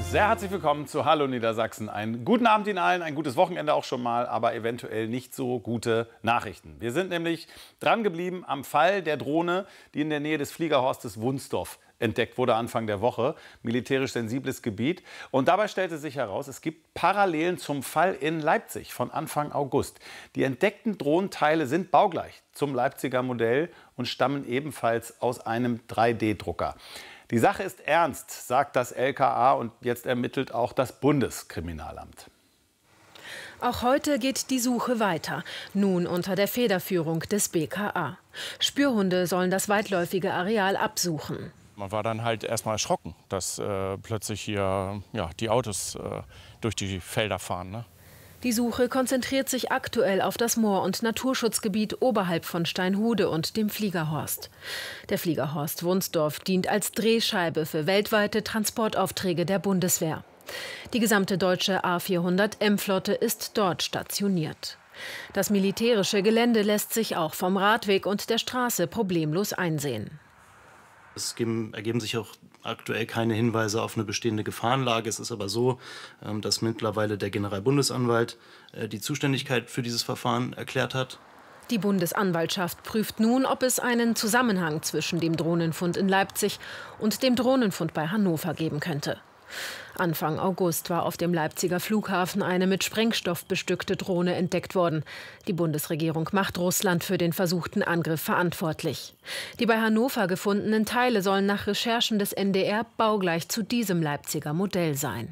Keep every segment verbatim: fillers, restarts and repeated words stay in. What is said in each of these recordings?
Sehr herzlich willkommen zu Hallo Niedersachsen. Einen guten Abend Ihnen allen, ein gutes Wochenende auch schon mal, aber eventuell nicht so gute Nachrichten. Wir sind nämlich dran geblieben am Fall der Drohne, die in der Nähe des Fliegerhorstes Wunsdorf entdeckt wurde Anfang der Woche. Militärisch sensibles Gebiet. Und dabei stellte sich heraus, es gibt Parallelen zum Fall in Leipzig von Anfang August. Die entdeckten Drohnenteile sind baugleich zum Leipziger Modell und stammen ebenfalls aus einem drei D Drucker. Die Sache ist ernst, sagt das L K A, und jetzt ermittelt auch das Bundeskriminalamt. Auch heute geht die Suche weiter, nun unter der Federführung des B K A. Spürhunde sollen das weitläufige Areal absuchen. Man war dann halt erstmal erschrocken, dass äh, plötzlich hier ja, die Autos äh, durch die Felder fahren. Ne? Die Suche konzentriert sich aktuell auf das Moor- und Naturschutzgebiet oberhalb von Steinhude und dem Fliegerhorst. Der Fliegerhorst Wunsdorf dient als Drehscheibe für weltweite Transportaufträge der Bundeswehr. Die gesamte deutsche A vierhundert M-Flotte ist dort stationiert. Das militärische Gelände lässt sich auch vom Radweg und der Straße problemlos einsehen. Es ergeben sich auch aktuell keine Hinweise auf eine bestehende Gefahrenlage. Es ist aber so, dass mittlerweile der Generalbundesanwalt die Zuständigkeit für dieses Verfahren erklärt hat. Die Bundesanwaltschaft prüft nun, ob es einen Zusammenhang zwischen dem Drohnenfund in Leipzig und dem Drohnenfund bei Hannover geben könnte. Anfang August war auf dem Leipziger Flughafen eine mit Sprengstoff bestückte Drohne entdeckt worden. Die Bundesregierung macht Russland für den versuchten Angriff verantwortlich. Die bei Hannover gefundenen Teile sollen nach Recherchen des N D R baugleich zu diesem Leipziger Modell sein.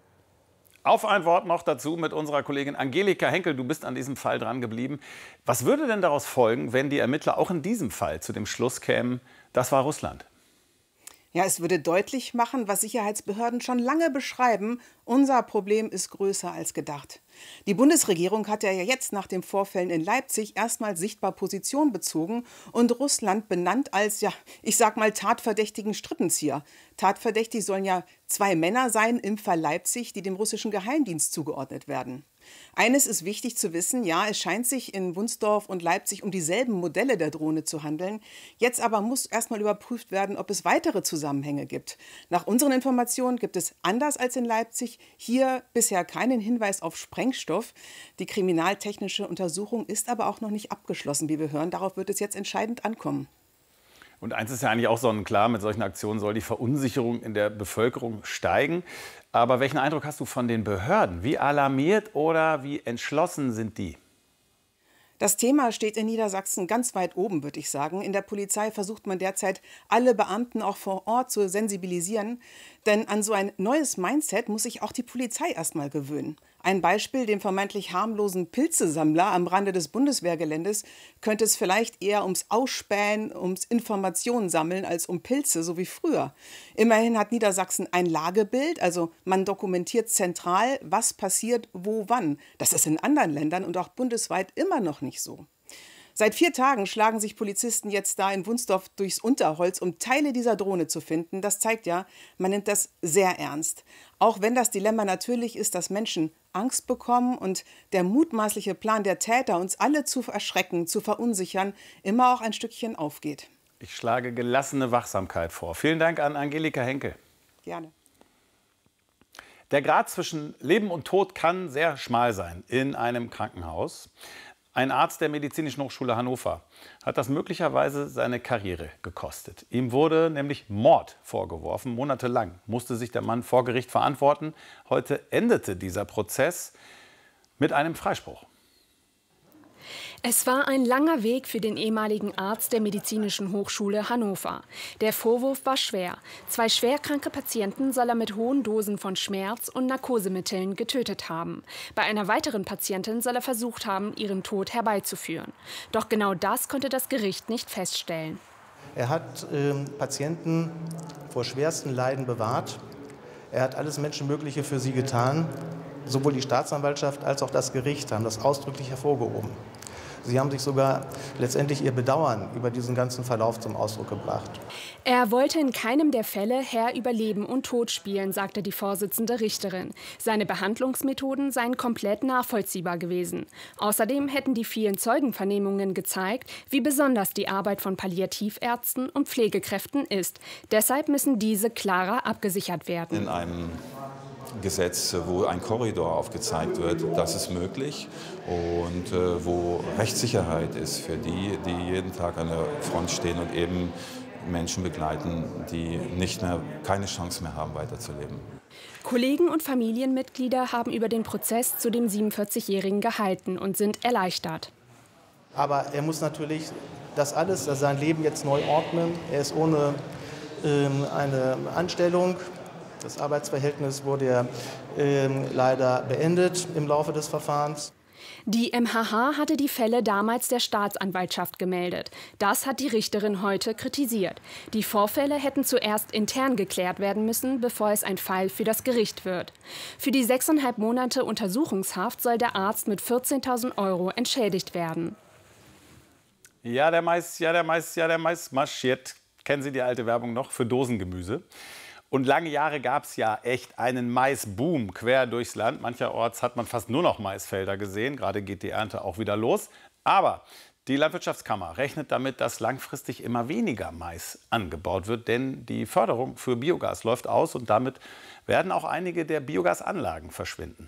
Auf ein Wort noch dazu mit unserer Kollegin Angelika Henkel. Du bist an diesem Fall dran geblieben. Was würde denn daraus folgen, wenn die Ermittler auch in diesem Fall zu dem Schluss kämen, das war Russland? Ja, es würde deutlich machen, was Sicherheitsbehörden schon lange beschreiben. Unser Problem ist größer als gedacht. Die Bundesregierung hat ja jetzt nach den Vorfällen in Leipzig erstmal sichtbar Position bezogen und Russland benannt als, ja, ich sag mal, tatverdächtigen Strippenzieher. Tatverdächtig sollen ja zwei Männer sein im Fall Leipzig, die dem russischen Geheimdienst zugeordnet werden. Eines ist wichtig zu wissen, ja, es scheint sich in Wunsdorf und Leipzig um dieselben Modelle der Drohne zu handeln. Jetzt aber muss erstmal überprüft werden, ob es weitere Zusammenhänge gibt. Nach unseren Informationen gibt es, anders als in Leipzig, hier bisher keinen Hinweis auf Sprengstoff. Die kriminaltechnische Untersuchung ist aber auch noch nicht abgeschlossen, wie wir hören. Darauf wird es jetzt entscheidend ankommen. Und eins ist ja eigentlich auch sonnenklar, mit solchen Aktionen soll die Verunsicherung in der Bevölkerung steigen. Aber welchen Eindruck hast du von den Behörden? Wie alarmiert oder wie entschlossen sind die? Das Thema steht in Niedersachsen ganz weit oben, würde ich sagen. In der Polizei versucht man derzeit, alle Beamten auch vor Ort zu sensibilisieren. Denn an so ein neues Mindset muss sich auch die Polizei erstmal gewöhnen. Ein Beispiel, dem vermeintlich harmlosen Pilzesammler am Rande des Bundeswehrgeländes, könnte es vielleicht eher ums Ausspähen, ums Informationen sammeln als um Pilze, so wie früher. Immerhin hat Niedersachsen ein Lagebild, also man dokumentiert zentral, was passiert, wo, wann. Das ist in anderen Ländern und auch bundesweit immer noch nicht so. Seit vier Tagen schlagen sich Polizisten jetzt da in Wunsdorf durchs Unterholz, um Teile dieser Drohne zu finden. Das zeigt ja, man nimmt das sehr ernst. Auch wenn das Dilemma natürlich ist, dass Menschen Angst bekommen und der mutmaßliche Plan der Täter, uns alle zu erschrecken, zu verunsichern, immer auch ein Stückchen aufgeht. Ich schlage gelassene Wachsamkeit vor. Vielen Dank an Angelika Henkel. Gerne. Der Grat zwischen Leben und Tod kann sehr schmal sein in einem Krankenhaus. Ein Arzt der Medizinischen Hochschule Hannover hat das möglicherweise seine Karriere gekostet. Ihm wurde nämlich Mord vorgeworfen. Monatelang musste sich der Mann vor Gericht verantworten. Heute endete dieser Prozess mit einem Freispruch. Es war ein langer Weg für den ehemaligen Arzt der Medizinischen Hochschule Hannover. Der Vorwurf war schwer. Zwei schwerkranke Patienten soll er mit hohen Dosen von Schmerz- und Narkosemitteln getötet haben. Bei einer weiteren Patientin soll er versucht haben, ihren Tod herbeizuführen. Doch genau das konnte das Gericht nicht feststellen. Er hat äh, Patienten vor schwersten Leiden bewahrt. Er hat alles Menschenmögliche für sie getan. Sowohl die Staatsanwaltschaft als auch das Gericht haben das ausdrücklich hervorgehoben. Sie haben sich sogar letztendlich ihr Bedauern über diesen ganzen Verlauf zum Ausdruck gebracht. Er wollte in keinem der Fälle Herr über Leben und Tod spielen, sagte die Vorsitzende Richterin. Seine Behandlungsmethoden seien komplett nachvollziehbar gewesen. Außerdem hätten die vielen Zeugenvernehmungen gezeigt, wie besonders die Arbeit von Palliativärzten und Pflegekräften ist. Deshalb müssen diese klarer abgesichert werden. In einem Gesetz, wo ein Korridor aufgezeigt wird, das ist möglich und äh, wo Rechtssicherheit ist für die, die jeden Tag an der Front stehen und eben Menschen begleiten, die nicht mehr, keine Chance mehr haben, weiterzuleben. Kollegen und Familienmitglieder haben über den Prozess zu dem siebenundvierzigjährigen gehalten und sind erleichtert. Aber er muss natürlich das alles, also sein Leben jetzt neu ordnen. Er ist ohne ähm, eine Anstellung. Das Arbeitsverhältnis wurde ja ähm, leider beendet im Laufe des Verfahrens. Die M H H hatte die Fälle damals der Staatsanwaltschaft gemeldet. Das hat die Richterin heute kritisiert. Die Vorfälle hätten zuerst intern geklärt werden müssen, bevor es ein Fall für das Gericht wird. Für die sechseinhalb Monate Untersuchungshaft soll der Arzt mit vierzehntausend Euro entschädigt werden. Ja, der Mais, ja, der Mais, ja, der Mais marschiert. Kennen Sie die alte Werbung noch für Dosengemüse? Und lange Jahre gab es ja echt einen Maisboom quer durchs Land. Mancherorts hat man fast nur noch Maisfelder gesehen. Gerade geht die Ernte auch wieder los. Aber die Landwirtschaftskammer rechnet damit, dass langfristig immer weniger Mais angebaut wird. Denn die Förderung für Biogas läuft aus und damit werden auch einige der Biogasanlagen verschwinden.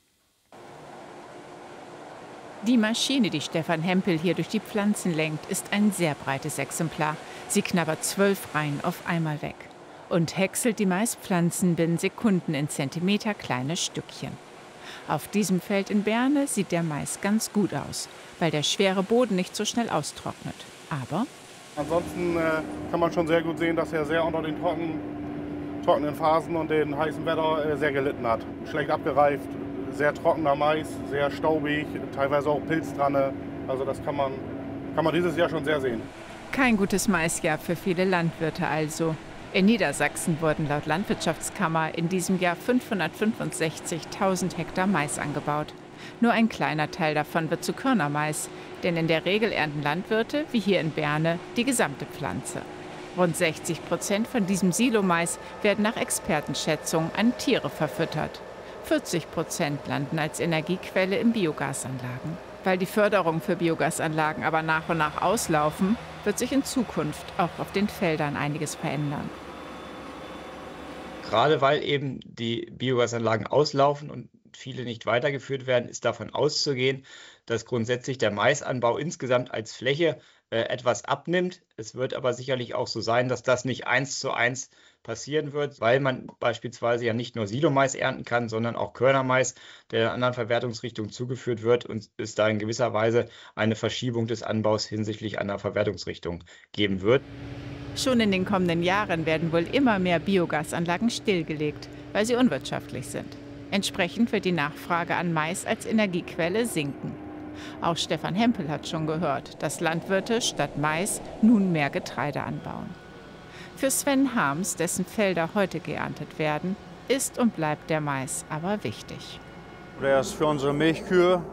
Die Maschine, die Stefan Hempel hier durch die Pflanzen lenkt, ist ein sehr breites Exemplar. Sie knabbert zwölf Reihen auf einmal weg und häckselt die Maispflanzen binnen Sekunden in Zentimeter kleine Stückchen. Auf diesem Feld in Berne sieht der Mais ganz gut aus, weil der schwere Boden nicht so schnell austrocknet. Aber ansonsten äh, kann man schon sehr gut sehen, dass er sehr unter den trocken, trockenen Phasen und den heißen Wetter äh, sehr gelitten hat. Schlecht abgereift, sehr trockener Mais, sehr staubig, teilweise auch Pilz dran. Also das kann man, kann man dieses Jahr schon sehr sehen. Kein gutes Maisjahr für viele Landwirte also. In Niedersachsen wurden laut Landwirtschaftskammer in diesem Jahr fünfhundertfünfundsechzigtausend Hektar Mais angebaut. Nur ein kleiner Teil davon wird zu Körnermais, denn in der Regel ernten Landwirte, wie hier in Berne, die gesamte Pflanze. Rund sechzig Prozent von diesem Silomais werden nach Expertenschätzung an Tiere verfüttert. vierzig Prozent landen als Energiequelle in Biogasanlagen. Weil die Förderung für Biogasanlagen aber nach und nach auslaufen, wird sich in Zukunft auch auf den Feldern einiges verändern. Gerade weil eben die Biogasanlagen auslaufen und viele nicht weitergeführt werden, ist davon auszugehen, dass grundsätzlich der Maisanbau insgesamt als Fläche äh, etwas abnimmt. Es wird aber sicherlich auch so sein, dass das nicht eins zu eins passieren wird, weil man beispielsweise ja nicht nur Silomais ernten kann, sondern auch Körnermais, der anderen Verwertungsrichtungen zugeführt wird und es da in gewisser Weise eine Verschiebung des Anbaus hinsichtlich einer Verwertungsrichtung geben wird. Schon in den kommenden Jahren werden wohl immer mehr Biogasanlagen stillgelegt, weil sie unwirtschaftlich sind. Entsprechend wird die Nachfrage an Mais als Energiequelle sinken. Auch Stefan Hempel hat schon gehört, dass Landwirte statt Mais nun mehr Getreide anbauen. Für Sven Harms, dessen Felder heute geerntet werden, ist und bleibt der Mais aber wichtig. Der ist für unsere Milchkühe